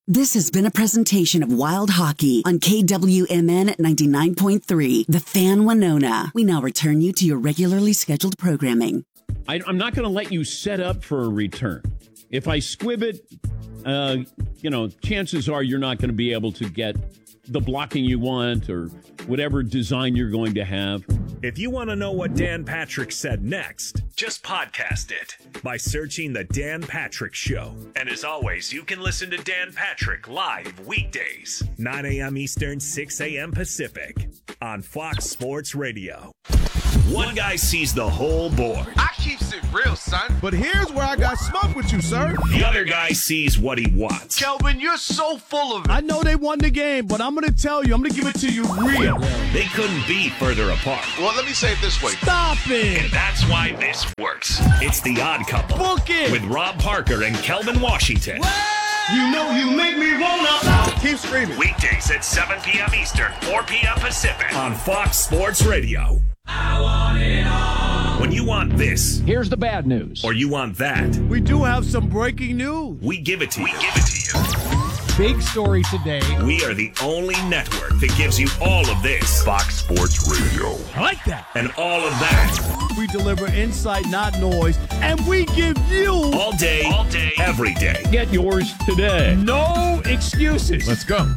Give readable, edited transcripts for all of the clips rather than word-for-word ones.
This has been a presentation of Wild Hockey on KWMN 99.3, The Fan Winona. We now return you to your regularly scheduled programming. I'm not going to let you set up for a return. If I squib it, chances are you're not going to be able to get the blocking you want or whatever design you're going to have. If you want to know what Dan Patrick said next, just podcast it by searching The Dan Patrick Show. And as always, you can listen to Dan Patrick live weekdays, 9 a.m. Eastern, 6 a.m. Pacific, on Fox Sports Radio. One guy sees the whole board. I keeps it real, son. But here's where I got smoke with you, sir. The other guy sees what he wants. Kelvin, you're so full of it. I know they won the game, but I'm going to tell you, I'm going to give it to you real. They couldn't be further apart. Well, let me say it this way. Stop it. And that's why this works. It's The Odd Couple. Book it. With Rob Parker and Kelvin Washington. You know you make me wanna. Keep screaming. Weekdays at 7 p.m. Eastern, 4 p.m. Pacific on Fox Sports Radio. I want it all. When you want this, here's the bad news. Or you want that, We do have some breaking news. we give it to you. Big story today. We are the only network that gives you all of this. Fox Sports Radio. I like that. And all of that. We deliver insight, not noise, and we give you All day, every day. Get yours today. no excuses. Let's go.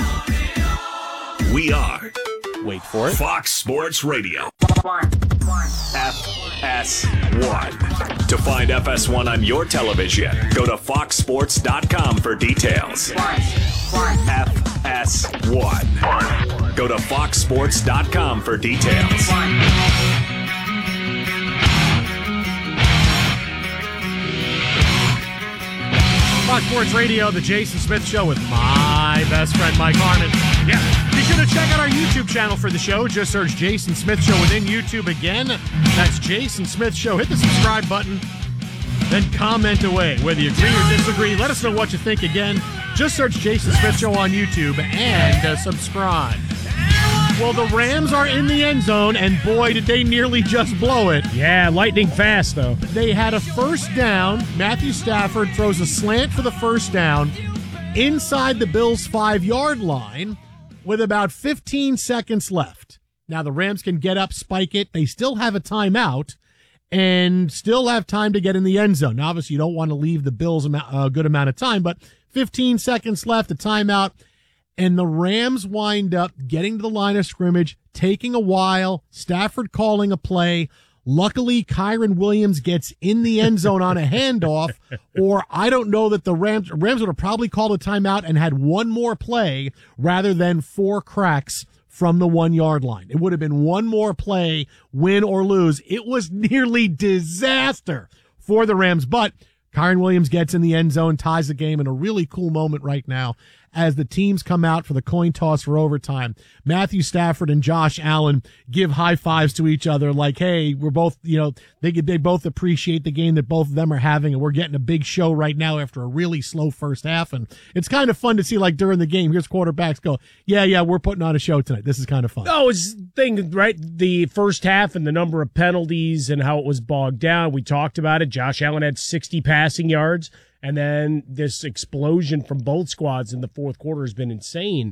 We are Wait for it. Fox Sports Radio. FS1. To find FS1 on your television, go to foxsports.com for details. FS1. Go to foxsports.com for details. Fox Sports Radio, the Jason Smith Show with my best friend, Mike Harmon. Yeah, be sure to check out our YouTube channel for the show. Just search Jason Smith Show within YouTube again. That's Jason Smith Show. Hit the subscribe button, then comment away. Whether you agree or disagree, let us know what you think again. Just search Jason Smith Show on YouTube and subscribe. Well, the Rams are in the end zone, and boy, did they nearly just blow it. Yeah, lightning fast, though. They had a first down. Matthew Stafford throws a slant for the first down inside the Bills' 5-yard line with about 15 seconds left. Now, the Rams can get up, spike it. They still have a timeout and still have time to get in the end zone. Now, obviously, you don't want to leave the Bills a good amount of time, but 15 seconds left, a timeout. And the Rams wind up getting to the line of scrimmage, taking a while, Stafford calling a play. Luckily, Kyren Williams gets in the end zone on a handoff, or I don't know that the Rams would have probably called a timeout and had one more play rather than 4 cracks from the 1-yard line. It would have been one more play, win or lose. It was nearly disaster for the Rams, but Kyren Williams gets in the end zone, ties the game in a really cool moment right now as the teams come out for the coin toss for overtime. Matthew Stafford and Josh Allen give high fives to each other like, hey, we're both, they both appreciate the game that both of them are having, and we're getting a big show right now after a really slow first half. And it's kind of fun to see, like, during the game, here's quarterbacks go, yeah, we're putting on a show tonight. This is kind of fun. Oh, it's the thing, right? The first half and the number of penalties and how it was bogged down. We talked about it. Josh Allen had 60 passing yards. And then this explosion from both squads in the fourth quarter has been insane.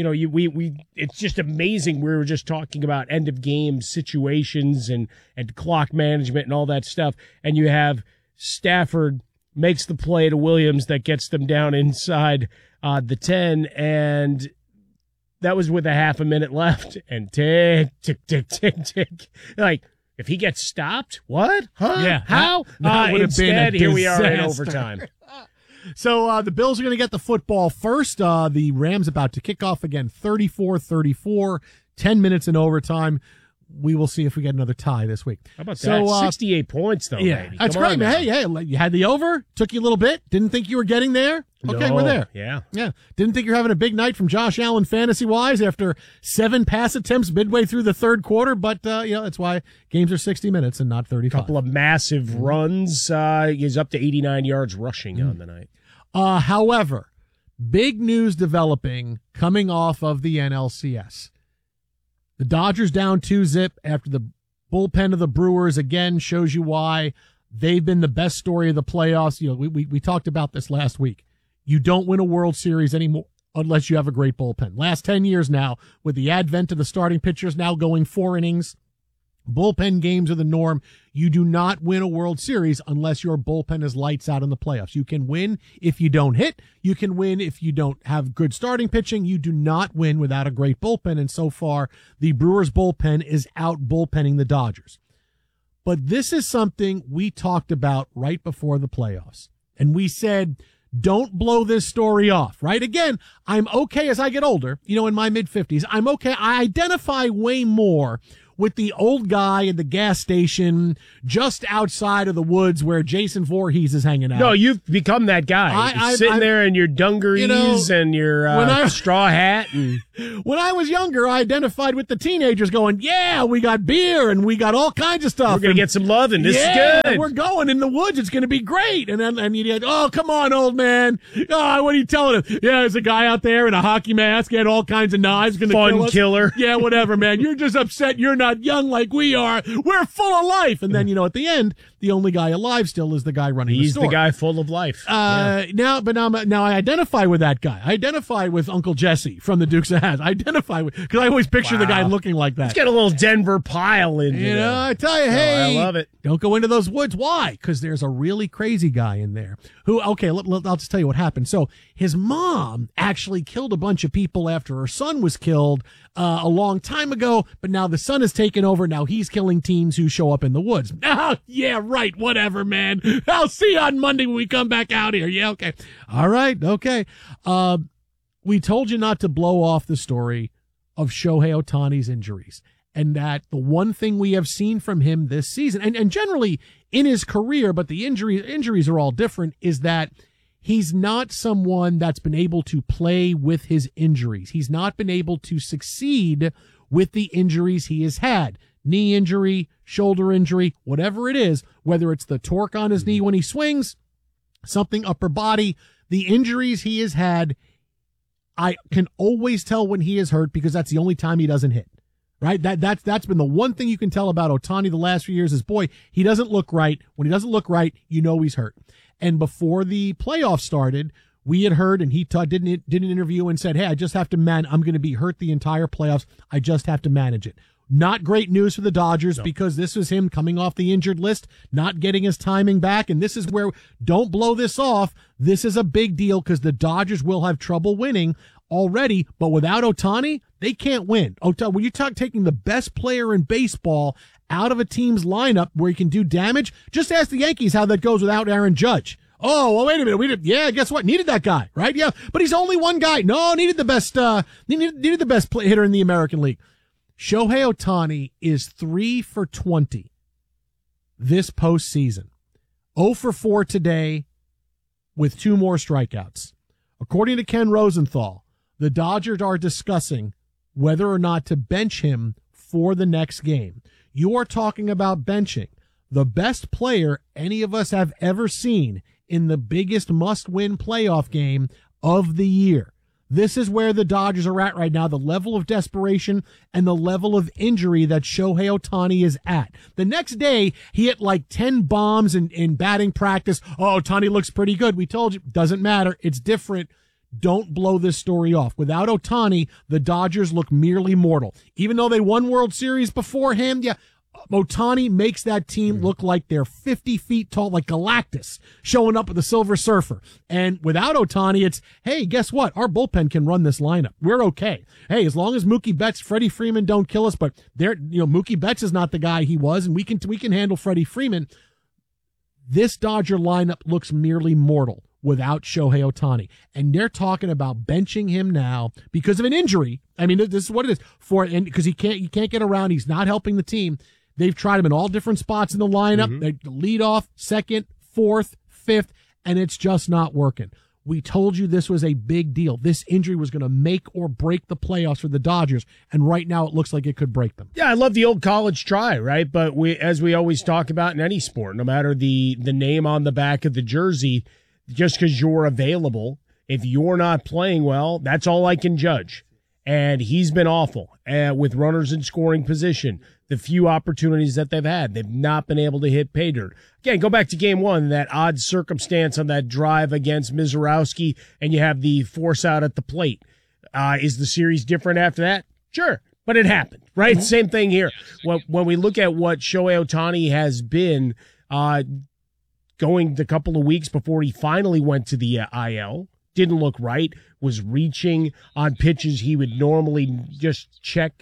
It's just amazing. We were just talking about end of game situations and clock management and all that stuff. And you have Stafford makes the play to Williams that gets them down inside the 10. And that was with a half a minute left. And tick, tick, tick, tick, tick. Like, if he gets stopped, what? Huh? Yeah. How? That would have been a here we are in disaster. overtime. So the Bills are going to get the football first. The Rams about to kick off again, 34-34, 10 minutes in overtime. We will see if we get another tie this week. How about that? 68 points, though, yeah, baby. that's Come great, on man. now. Hey, you had the over. Took you a little bit. Didn't think you were getting there. Okay, No, we're there. Yeah. Didn't think you're having a big night from Josh Allen fantasy-wise after 7 pass attempts midway through the third quarter, but, that's why games are 60 minutes and not 35. A couple of massive runs. He's up to 89 yards rushing on the night. However, big news developing coming off of the NLCS. The Dodgers down 2-0 after the bullpen of the Brewers again shows you why they've been the best story of the playoffs. We talked about this last week. You don't win a World Series anymore unless you have a great bullpen. Last 10 years now, with the advent of the starting pitchers now going 4 innings, bullpen games are the norm. You do not win a World Series unless your bullpen is lights out in the playoffs. You can win if you don't hit. You can win if you don't have good starting pitching. You do not win without a great bullpen, and so far, the Brewers' bullpen is out bullpenning the Dodgers. But this is something we talked about right before the playoffs, and we said, don't blow this story off, right? Again, I'm okay as I get older, in my mid-50s. I'm okay. I identify way more with the old guy at the gas station just outside of the woods where Jason Voorhees is hanging out. No, you've become that guy. You're sitting there in your dungarees and your straw hat. And when I was younger, I identified with the teenagers going, yeah, we got beer and we got all kinds of stuff. We're going to get some loving. This is good. We're going in the woods. It's going to be great. And you'd go, oh, come on, old man. Oh, what are you telling us? Yeah, there's a guy out there in a hockey mask. He had all kinds of knives. Going to kill us. Killer. Yeah, whatever, man. You're just upset you're not young like we are. We're full of life. And then, at the end, the only guy alive still is the guy running the store. He's the guy full of life. Now I identify with that guy. I identify with Uncle Jesse from the Dukes of Hazzard. I identify with, because I always picture the guy looking like that. Let's get a little Denver pile in there. I tell you, hey, I love it. Don't go into those woods. Why? Because there's a really crazy guy in there who, okay, I'll just tell you what happened. So his mom actually killed a bunch of people after her son was killed a long time ago, but now the son has taken over. Now he's killing teens who show up in the woods. Oh, yeah, right. Whatever, man. I'll see you on Monday when we come back out here. Yeah, okay. All right, okay. We told you not to blow off the story of Shohei Ohtani's injuries, and that the one thing we have seen from him this season, and generally in his career, but the injuries are all different, is that he's not someone that's been able to play with his injuries. He's not been able to succeed with the injuries he has had. Knee injury, shoulder injury, whatever it is, whether it's the torque on his knee when he swings, something upper body, the injuries he has had, I can always tell when he is hurt because that's the only time he doesn't hit. Right? That's been the one thing you can tell about Ohtani the last few years is, boy, he doesn't look right. When he doesn't look right, he's hurt. And before the playoffs started, we had heard, and he did an interview and said, hey, I just have to I'm going to be hurt the entire playoffs. I just have to manage it. Not great news for the Dodgers because this was him coming off the injured list, not getting his timing back. And this is where, don't blow this off. This is a big deal because the Dodgers will have trouble winning already. But without Ohtani, they can't win. When you talk taking the best player in baseball out of a team's lineup where he can do damage, just ask the Yankees how that goes without Aaron Judge. Oh, well, wait a minute. Guess what? Needed that guy, right? Yeah, but he's only one guy. No, needed the best, needed the best hitter in the American League. Shohei Ohtani is 3 for 20 this postseason. 0 for 4 today with 2 more strikeouts. According to Ken Rosenthal, the Dodgers are discussing whether or not to bench him for the next game. You are talking about benching the best player any of us have ever seen in the biggest must-win playoff game of the year. This is where the Dodgers are at right now, the level of desperation and the level of injury that Shohei Ohtani is at. The next day, he hit like 10 bombs in batting practice. Oh, Ohtani looks pretty good. We told you, doesn't matter. It's different. Don't blow this story off. Without Ohtani, the Dodgers look merely mortal. Even though they won World Series before him, Ohtani makes that team look like they're 50 feet tall, like Galactus showing up with the Silver Surfer. And without Ohtani, it's, hey, guess what? Our bullpen can run this lineup. We're okay. Hey, as long as Mookie Betts, Freddie Freeman don't kill us, but Mookie Betts is not the guy he was, and we can handle Freddie Freeman. This Dodger lineup looks merely mortal without Shohei Ohtani. And they're talking about benching him now because of an injury. I mean, this is what it is because he can't get around. He's not helping the team. They've tried him in all different spots in the lineup. They lead off, second, fourth, fifth, and it's just not working. We told you this was a big deal. This injury was going to make or break the playoffs for the Dodgers, and right now it looks like it could break them. Yeah, I love the old college try, right? But as we always talk about in any sport, no matter the name on the back of the jersey, just because you're available, if you're not playing well, that's all I can judge. And he's been awful with runners in scoring position. the few opportunities that they've had. They've not been able to hit pay dirt. Again, go back to game one, that odd circumstance on that drive against Mizorowski, and you have the force out at the plate. Is the series different after that? Sure, but it happened, right? Same thing here. When we look at what Shohei Ohtani has been going the couple of weeks before he finally went to the IL, didn't look right, was reaching on pitches he would normally just check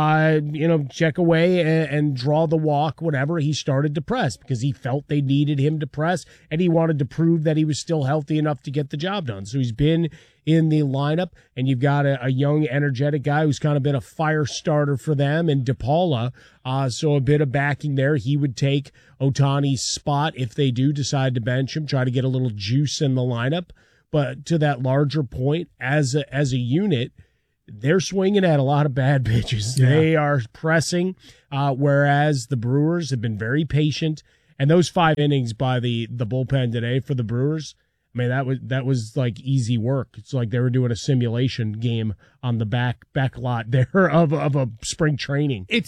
away and draw the walk, whatever. He started to press because he felt they needed him to press, and he wanted to prove that he was still healthy enough to get the job done. So he's been in the lineup, and you've got a young, energetic guy who's kind of been a fire starter for them, and DePaula. So a bit of backing there. He would take Ohtani's spot if they do decide to bench him, try to get a little juice in the lineup. But to that larger point, as a unit, they're swinging at a lot of bad pitches. Yeah. They are pressing, whereas the Brewers have been very patient. And those 5 innings by the bullpen today for the Brewers, I mean, that was like easy work. It's like they were doing a simulation game on the back lot there of a spring training. To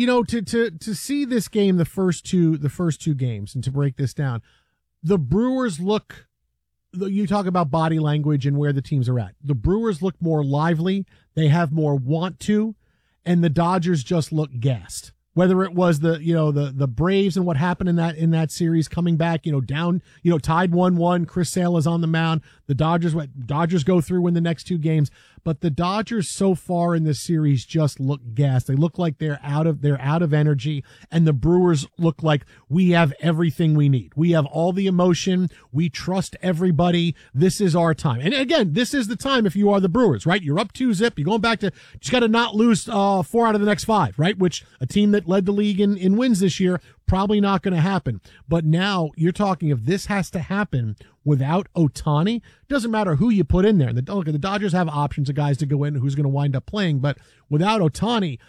see this game, the first two games, and to break this down, the Brewers look. You talk about body language and where the teams are at. The Brewers look more lively. They have more want to, and the Dodgers just look gassed. Whether it was the Braves and what happened in that series, coming back, down, tied 1-1. Chris Sale is on the mound. The Dodgers go through in the next 2 games, but the Dodgers so far in this series just look gassed. They look like they're out of energy, and the Brewers look like we have everything we need. We have all the emotion. We trust everybody. This is our time. And again, this is the time if you are the Brewers, right? You're up 2-0. You're going back to just got to not lose 4 out of the next 5, right? Which a team that led the league in wins this year, probably not going to happen. But now you're talking, if this has to happen without Ohtani, doesn't matter who you put in there. The Dodgers have options of guys to go in who's going to wind up playing, but without Ohtani,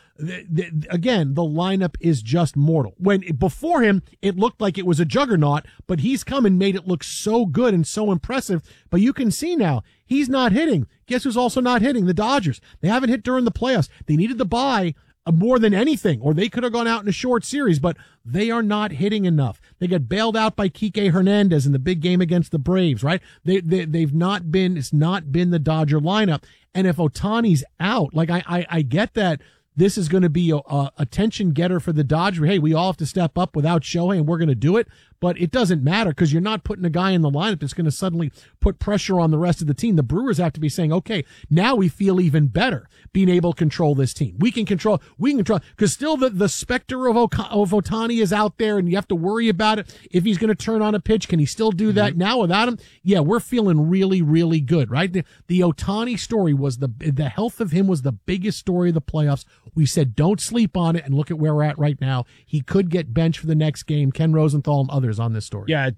again, the lineup is just mortal. When before him, it looked like it was a juggernaut, but he's come and made it look so good and so impressive. But you can see now, he's not hitting. Guess who's also not hitting? The Dodgers. They haven't hit during the playoffs. They needed the bye more than anything, or they could have gone out in a short series, but they are not hitting enough. They got bailed out by Kike Hernandez in the big game against the Braves, right? It's not been the Dodger lineup. And if Ohtani's out, like I get that this is going to be a attention getter for the Dodgers. Hey, we all have to step up without Shohei, and we're going to do it. But it doesn't matter because you're not putting a guy in the lineup that's going to suddenly put pressure on the rest of the team. The Brewers have to be saying, okay, now we feel even better being able to control this team. We can control, because still the specter of Ohtani is out there, and you have to worry about it. If he's going to turn on a pitch, can he still do that now without him? Yeah, we're feeling really, really good, right? The Ohtani story was the health of him was the biggest story of the playoffs. We said, don't sleep on it, and look at where we're at right now. He could get benched for the next game. Ken Rosenthal and others on this story. Yeah,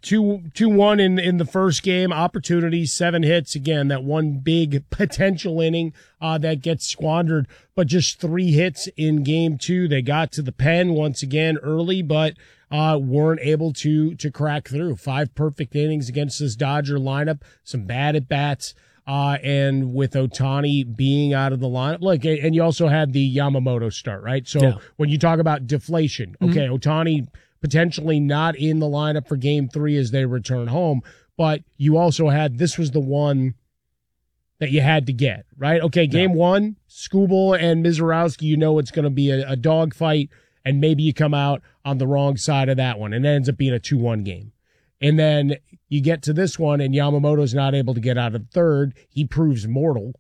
2-1 in the first game. Opportunities, 7 hits. Again, that one big potential inning that gets squandered, but just 3 hits in game 2. They got to the pen once again early, but weren't able to crack through. 5 perfect innings against this Dodger lineup. Some bad at bats. And with Ohtani being out of the lineup, look, and you also had the Yamamoto start, right? So when you talk about deflation, okay, Ohtani potentially not in the lineup for game 3 as they return home, but you also had, this was the one that you had to get, right? Okay, game 1, Skubal and Mizorowski, you know it's going to be a dogfight, and maybe you come out on the wrong side of that one, and it ends up being a 2-1 game. And then you get to this one, and Yamamoto's not able to get out of third. He proves mortal.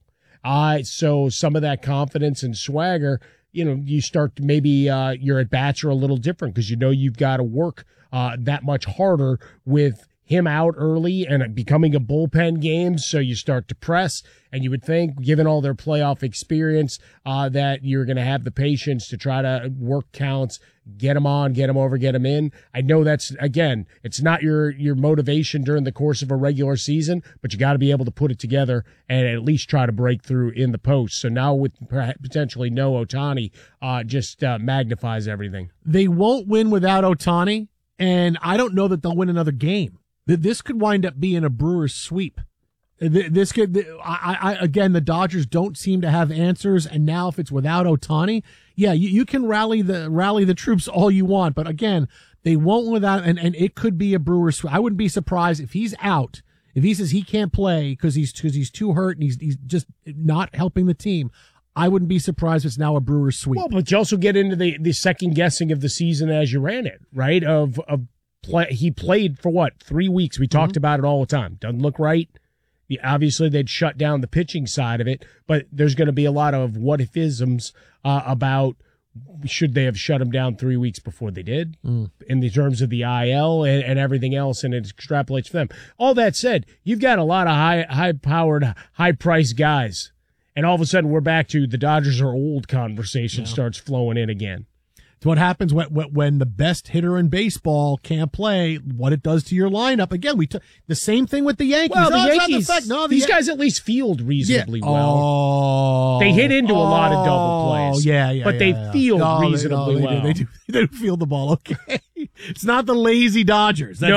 So some of that confidence and swagger, you start to maybe your at-bats are a little different because you've got to work that much harder with him out early and becoming a bullpen game. So you start to press, and you would think, given all their playoff experience, that you're going to have the patience to try to work counts, get them on, get them over, get them in. I know that's, again, it's not your motivation during the course of a regular season, but you got to be able to put it together and at least try to break through in the post. So now with potentially no Ohtani, just magnifies everything. They won't win without Ohtani, and I don't know that they'll win another game. This could wind up being a Brewers sweep. This could, again, the Dodgers don't seem to have answers, and now if it's without Ohtani, yeah, you can rally the troops all you want, but again, they won't without, and it could be a Brewers sweep. I wouldn't be surprised if he's out, if he says he can't play because he's too hurt and he's just not helping the team. I wouldn't be surprised if it's now a Brewers sweep. Well, but you also get into the second guessing of the season as you ran it, right? He played for what, 3 weeks? We talked about it all the time. Doesn't look right. Obviously, they'd shut down the pitching side of it, but there's going to be a lot of what-if-isms about should they have shut him down 3 weeks before they did in the terms of the IL and everything else, and it extrapolates for them. All that said, you've got a lot of high-powered, high-priced guys, and all of a sudden we're back to the Dodgers are old conversation starts flowing in again. It's what happens when the best hitter in baseball can't play, what it does to your lineup. Again, the same thing with the Yankees. Well, the Yankees, these guys at least field reasonably well. Oh, they hit into a lot of double plays. But they field reasonably well. They do field the ball okay. It's not the lazy Dodgers.